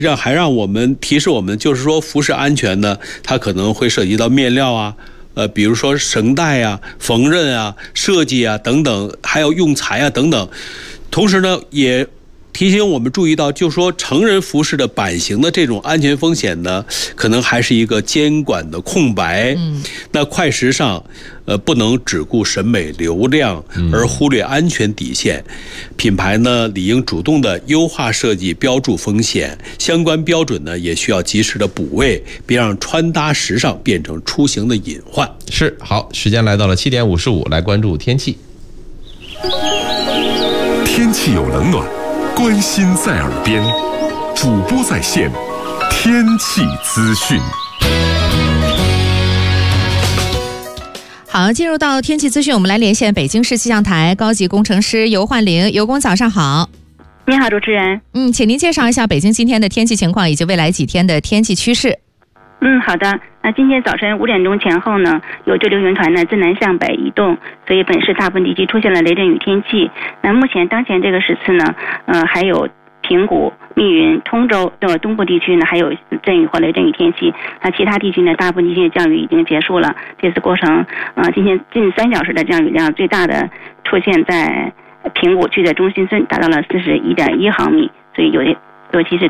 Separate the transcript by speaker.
Speaker 1: 还让我们提示我们，就是说服饰安全呢，它可能会涉及到面料啊，比如说绳带啊、缝纫啊、设计啊等等，还有用材啊等等。同时呢，也提醒我们注意到，就是说成人服饰的版型的这种安全风险呢，可能还是一个监管的空白。那快时尚，不能只顾审美流量而忽略安全底线。品牌呢，理应主动的优化设计，标注风险，相关标准呢，也需要及时的补位，别让穿搭时尚变成出行的隐患。
Speaker 2: 是，好，时间来到了7点55，来关注天气。
Speaker 3: 天气有冷暖，关心在耳边，主播在线，天气资讯。
Speaker 4: 好，进入到天气资讯，我们来连线北京市气象台高级工程师尤焕玲。尤工早上好。
Speaker 5: 你好，主持人。
Speaker 4: 请您介绍一下北京今天的天气情况以及未来几天的天气趋势。
Speaker 5: 好的。那今天早晨5点钟前后呢，有对流云团呢自南向北移动，所以本市大部分地区出现了雷阵雨天气。那目前当前这个时次呢，还有平谷、密云、通州的东部地区呢还有阵雨或雷阵雨天气。那其他地区呢，大部分地区的降雨已经结束了。这次过程，今天近3小时的降雨量最大的出现在平谷区的中心村，达到了41.1毫米，所以尤其是